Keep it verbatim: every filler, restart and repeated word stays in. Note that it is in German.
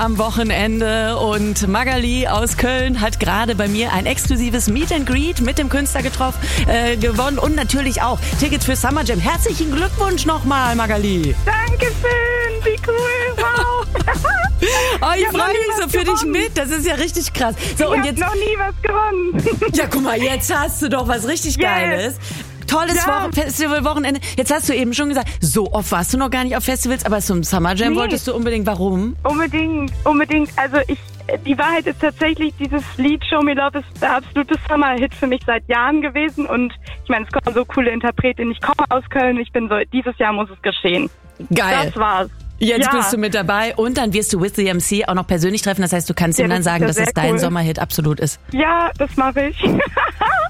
am Wochenende und Magali aus Köln hat gerade bei mir ein exklusives Meet and Greet mit dem Künstler getroffen, äh, gewonnen und natürlich auch Tickets für Summer Jam. Herzlichen Glückwunsch nochmal, Magali. Dankeschön, wie cool, wow. Oh, ich, ich freue mich so für dich mit, das ist ja richtig krass. So, ich und jetzt noch nie was gewonnen. Ja, guck mal, jetzt hast du doch was richtig Yes. Geiles. Tolles Ja. Wochen- Festivalwochenende. Jetzt hast du eben schon gesagt, so oft warst du noch gar nicht auf Festivals, aber zum Summer Jam Nee. wolltest du unbedingt. Warum? Unbedingt, unbedingt. Also ich, die Wahrheit ist tatsächlich, dieses Lied Show Me Love ist der absolute Summer-Hit für mich seit Jahren gewesen. Und ich meine, es kommen so coole Interpretinnen. Ich komme aus Köln, ich bin so, dieses Jahr muss es geschehen. Geil. Das war's. Jetzt Ja. bist du mit dabei und dann wirst du With The M C auch noch persönlich treffen. Das heißt, du kannst Ja, ihm dann das ist sagen, ja dass es sehr dein cool. Sommerhit absolut ist. Ja, das mache ich.